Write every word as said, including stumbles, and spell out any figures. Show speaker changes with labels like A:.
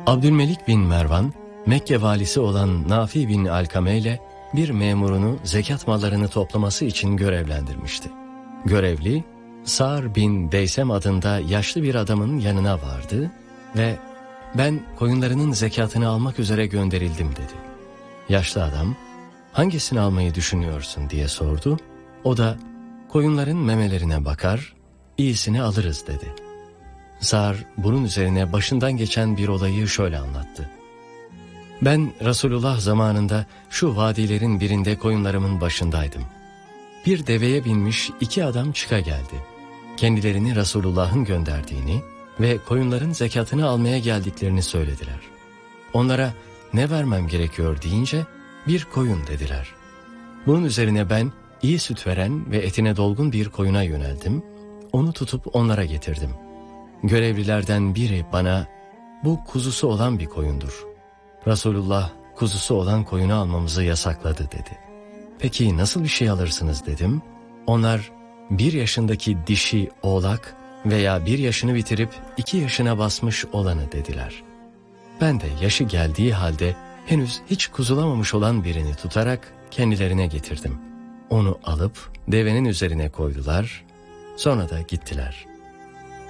A: Abdülmelik bin Mervan, Mekke valisi olan Nafi bin Alkame ile bir memurunu zekat mallarını toplaması için görevlendirmişti. Görevli, Sa'r bin Deysem adında yaşlı bir adamın yanına vardı ve "Ben koyunlarının zekatını almak üzere gönderildim" dedi. Yaşlı adam, "Hangisini almayı düşünüyorsun?" diye sordu. O da, "Koyunların memelerine bakar, iyisini alırız" dedi. Sa'r bunun üzerine başından geçen bir olayı şöyle anlattı. "Ben Resulullah zamanında şu vadilerin birinde koyunlarımın başındaydım. Bir deveye binmiş iki adam çıka geldi. Kendilerini Resulullah'ın gönderdiğini ve koyunların zekatını almaya geldiklerini söylediler. Onlara ne vermem gerekiyor deyince bir koyun dediler. Bunun üzerine ben iyi süt veren ve etine dolgun bir koyuna yöneldim. Onu tutup onlara getirdim. Görevlilerden biri bana bu kuzusu olan bir koyundur. Resulullah kuzusu olan koyunu almamızı yasakladı dedi. Peki nasıl bir şey alırsınız dedim. Onlar bir yaşındaki dişi oğlak veya bir yaşını bitirip iki yaşına basmış olanı dediler. Ben de yaşı geldiği halde henüz hiç kuzulamamış olan birini tutarak kendilerine getirdim. Onu alıp devenin üzerine koydular, sonra da gittiler.